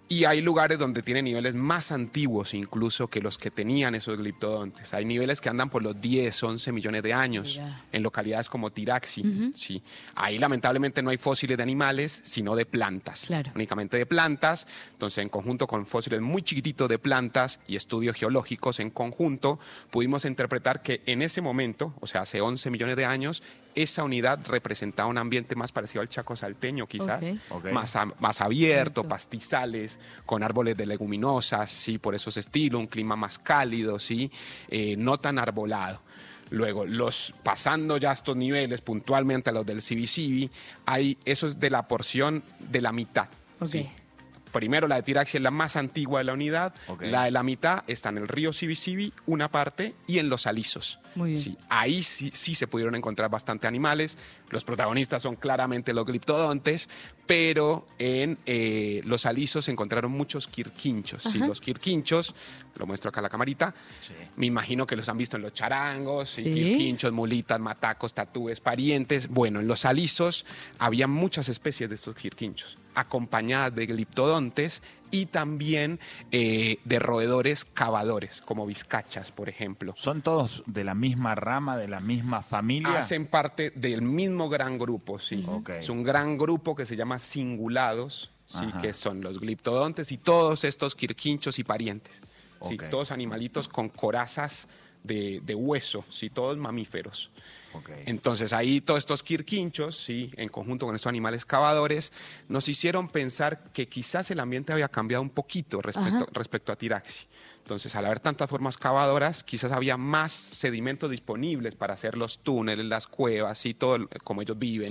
Y hay lugares donde tienen niveles más antiguos incluso que los que tenían esos gliptodontes. Hay niveles que andan por los 10, 11 millones de años en localidades como Tiraxi. Sí. Ahí lamentablemente no hay fósiles de animales, sino de plantas. Únicamente de plantas. Entonces, en conjunto con fósiles muy chiquititos de plantas y estudios geológicos en conjunto, pudimos interpretar que en ese momento, o sea, hace 11 millones de años, esa unidad representaba un ambiente más parecido al Chaco salteño, quizás, más abierto, pastizales, con árboles de leguminosas, ¿sí? Por esos estilos, un clima más cálido, ¿sí? No tan arbolado. Luego, pasando ya estos niveles puntualmente a los del Sibisibi, eso es de la porción de la mitad. ¿Sí? Primero, la de Tiraxi es la más antigua de la unidad. La de la mitad está en el río Sibisibi, una parte, y en los alisos. Muy bien. Sí, ahí sí se pudieron encontrar bastante animales. Los protagonistas son claramente los gliptodontes, pero en los alisos se encontraron muchos quirquinchos. Sí, los quirquinchos, lo muestro acá a la camarita, me imagino que los han visto en los charangos, quirquinchos, mulitas, matacos, tatúes, parientes. Bueno, en los alisos había muchas especies de estos quirquinchos, acompañadas de gliptodontes y también de roedores cavadores, como vizcachas, por ejemplo. ¿Son todos de la misma rama, de la misma familia? Hacen parte del mismo gran grupo, sí. Es un gran grupo que se llama cingulados, sí, que son los gliptodontes y todos estos quirquinchos y parientes. Sí, todos animalitos con corazas de hueso, sí, todos mamíferos. Entonces ahí todos estos quirquinchos, sí, en conjunto con estos animales cavadores, nos hicieron pensar que quizás el ambiente había cambiado un poquito respecto a Tiraxi. Entonces, al haber tantas formas cavadoras, quizás había más sedimentos disponibles para hacer los túneles, las cuevas y todo como ellos viven.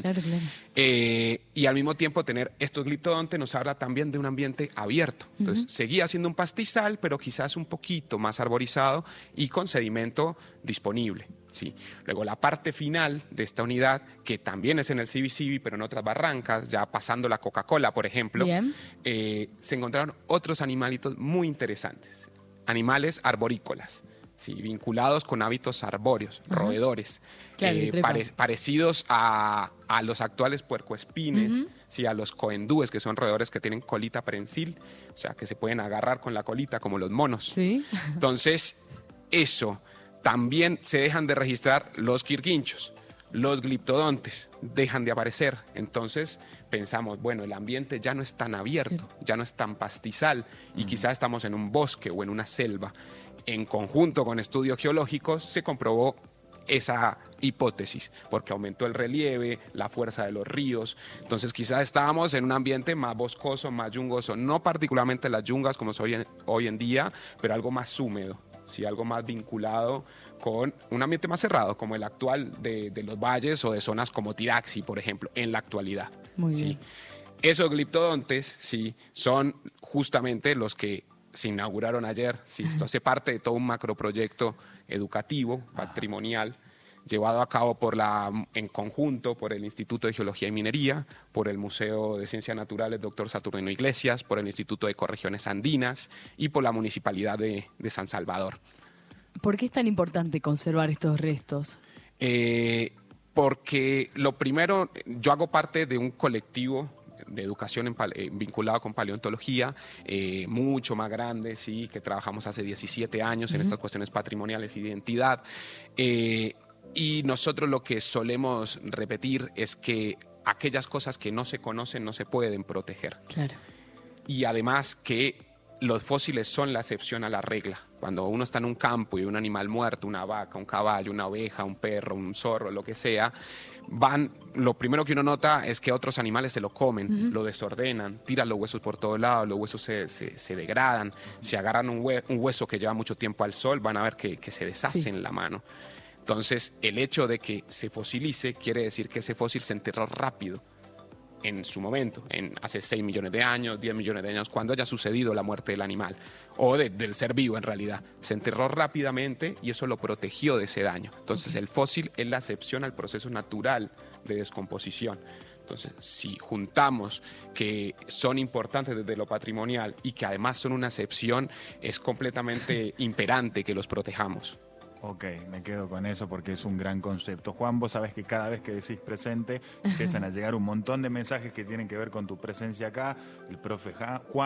Y al mismo tiempo tener estos gliptodontes nos habla también de un ambiente abierto. Entonces, seguía siendo un pastizal, pero quizás un poquito más arborizado y con sedimento disponible. Sí. Luego la parte final de esta unidad, que también es en el Sibisibi, pero en otras barrancas, ya pasando la Coca-Cola, por ejemplo, se encontraron otros animalitos muy interesantes. Animales arborícolas, ¿sí? Vinculados con hábitos arbóreos, roedores, parecidos a los actuales puercoespines, ¿sí? A los coendúes, que son roedores que tienen colita prensil, o sea, que se pueden agarrar con la colita como los monos. Entonces, eso... También se dejan de registrar los quirquinchos, los gliptodontes dejan de aparecer. Entonces pensamos, bueno, el ambiente ya no es tan abierto, ya no es tan pastizal y quizás estamos en un bosque o en una selva. En conjunto con estudios geológicos se comprobó esa hipótesis, porque aumentó el relieve, la fuerza de los ríos. Entonces quizás estábamos en un ambiente más boscoso, más yungoso, no particularmente las yungas como son hoy en día, pero algo más húmedo. Sí, algo más vinculado con un ambiente más cerrado, como el actual de los valles o de zonas como Tiraxi, por ejemplo, en la actualidad. Muy bien. Esos gliptodontes, sí, son justamente los que se inauguraron ayer. Sí, esto hace parte de todo un macroproyecto educativo, patrimonial, llevado a cabo en conjunto por el Instituto de Geología y Minería, por el Museo de Ciencias Naturales Dr. Saturnino Iglesias, por el Instituto de Ecorregiones Andinas y por la Municipalidad de San Salvador. ¿Por qué es tan importante conservar estos restos? Porque lo primero, yo hago parte de un colectivo de educación vinculado con paleontología, mucho más grande, sí, que trabajamos hace 17 años en estas cuestiones patrimoniales y de identidad. Y nosotros lo que solemos repetir es que aquellas cosas que no se conocen no se pueden proteger. Y además que los fósiles son la excepción a la regla. Cuando uno está en un campo y un animal muerto, una vaca, un caballo, una oveja, un perro, un zorro, lo que sea, lo primero que uno nota es que otros animales se lo comen, lo desordenan, tiran los huesos por todos lados, los huesos se degradan. Si agarran un hueso que lleva mucho tiempo al sol, van a ver que se deshace en la mano. Entonces, el hecho de que se fosilice quiere decir que ese fósil se enterró rápido en su momento, hace 6 millones de años, 10 millones de años, cuando haya sucedido la muerte del animal, o del ser vivo en realidad. Se enterró rápidamente y eso lo protegió de ese daño. Entonces, el fósil es la excepción al proceso natural de descomposición. Entonces, si juntamos que son importantes desde lo patrimonial y que además son una excepción, es completamente imperante que los protejamos. Ok, me quedo con eso porque es un gran concepto. Juan, vos sabés que cada vez que decís presente empiezan a llegar un montón de mensajes que tienen que ver con tu presencia acá. El profe Juan